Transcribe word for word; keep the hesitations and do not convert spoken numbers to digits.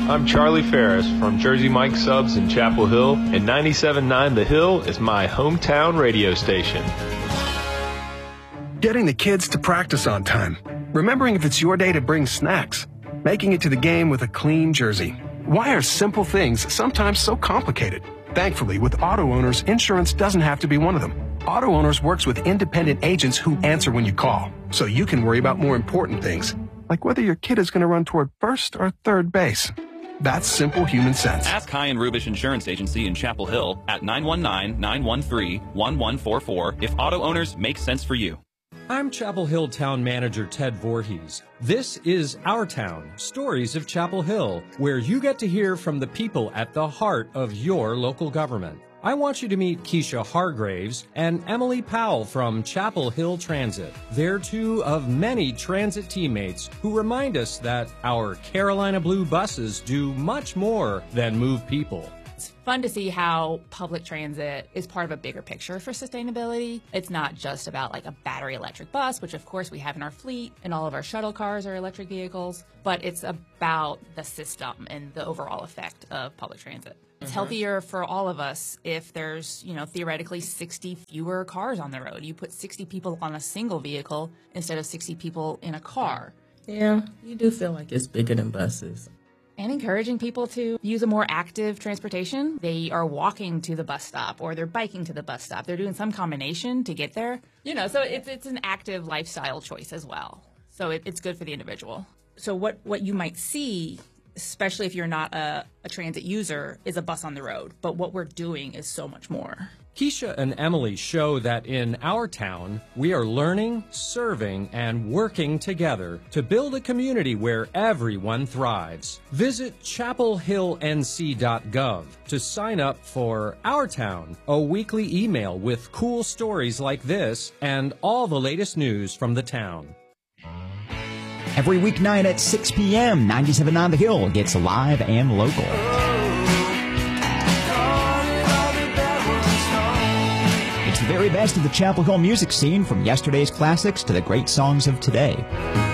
I'm Charlie Ferris from Jersey Mike Subs in Chapel Hill, and ninety-seven point nine The Hill is my hometown radio station. Getting the kids to practice on time. Remembering if it's your day to bring snacks. Making it to the game with a clean jersey. Why are simple things sometimes so complicated? Thankfully, with Auto Owners, insurance doesn't have to be one of them. Auto Owners works with independent agents who answer when you call, so you can worry about more important things, like whether your kid is going to run toward first or third base. That's simple human sense. Ask High and Rubish Insurance Agency in Chapel Hill at nine one nine, nine one three, one one four four if Auto Owners make sense for you. I'm Chapel Hill Town Manager Ted Voorhees. This is Our Town, Stories of Chapel Hill, where you get to hear from the people at the heart of your local government. I want you to meet Keisha Hargraves and Emily Powell from Chapel Hill Transit. They're two of many transit teammates who remind us that our Carolina Blue buses do much more than move people. It's fun to see how public transit is part of a bigger picture for sustainability. It's not just about like a battery electric bus, which of course we have in our fleet, and all of our shuttle cars are electric vehicles, but it's about the system and the overall effect of public transit. It's mm-hmm. healthier for all of us if there's, you know, theoretically sixty fewer cars on the road. You put sixty people on a single vehicle instead of sixty people in a car. Yeah, you do feel like it's bigger than buses. And encouraging people to use a more active transportation. They are walking to the bus stop or they're biking to the bus stop. They're doing some combination to get there. You know, so it's it's an active lifestyle choice as well. So it, it's good for the individual. So what, what you might see, especially if you're not a, a transit user, is a bus on the road. But what we're doing is so much more. Keisha and Emily show that in our town, we are learning, serving, and working together to build a community where everyone thrives. Visit chapel hill n c dot gov to sign up for Our Town, a weekly email with cool stories like this and all the latest news from the town. Every weeknight at six p m, ninety-seven point nine The Hill gets live and local. It's the very best of the Chapel Hill music scene, from yesterday's classics to the great songs of today.